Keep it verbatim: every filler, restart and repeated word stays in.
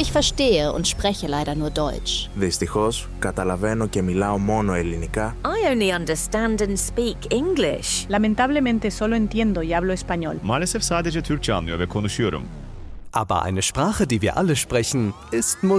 Ich verstehe und spreche leider nur Deutsch. Δυστυχώς, καταλαβαίνω και μιλάω μόνο ελληνικά. I only understand and speak English. Lamentablemente solo entiendo y hablo español. Maalesef sadece Türkçe anlıyor ve konuşuyorum. Aber eine Sprache, die wir alle sprechen, ist